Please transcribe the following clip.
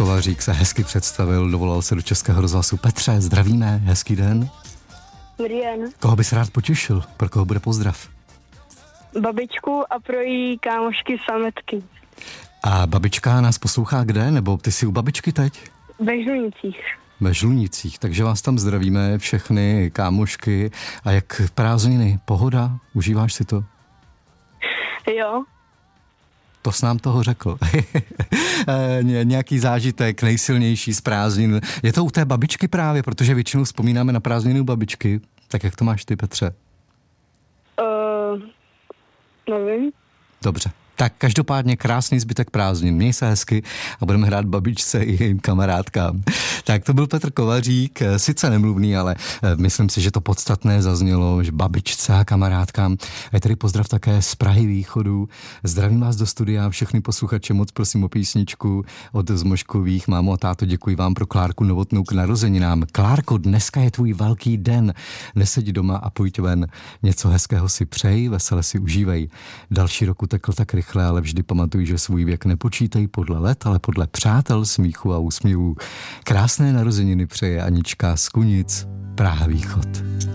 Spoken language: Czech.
Kovařík se hezky představil, dovolal se do Českého rozhlasu. Petře, zdravíme, hezký den. Dobrý den. Koho bys rád potěšil? Pro koho bude pozdrav? Babičku a pro její kámošky sametky. A babička nás poslouchá kde? Nebo ty jsi u babičky teď? Ve Žlunicích. Ve Žlunicích, takže vás tam zdravíme, všechny kámošky. A jak prázdniny? Pohoda? Užíváš si to? Jo. To jsi nám toho řekl. Nějaký zážitek nejsilnější z prázdnin. Je to u té babičky právě, protože většinou vzpomínáme na prázdniny u babičky. Tak jak to máš ty, Petře? Nevím. Dobře. Tak každopádně krásný zbytek prázdnin. Měj se hezky a budeme hrát babičce i jejím kamarádkám. Tak to byl Petr Kovařík, sice nemluvný, ale myslím si, že to podstatné zaznělo, že babičce a kamarádkám. A je tady pozdrav také z Prahy východu. Zdravím vás do studia, všechny posluchače, moc prosím o písničku od Zmoškových. Mámo a táto, děkuji vám pro Klárku Novotnou k narozeninám. Klárko, dneska je tvůj velký den. Neseď doma a pojď ven. Něco hezkého si přej, vesele si užívej. Další rok utekl tak rychle, ale vždy pamatuj, že svůj věk nepočítej podle let, ale podle přátel, smíchu a úsměvů. Krásné narozeniny přeje Anička z Kunic, Praha východ.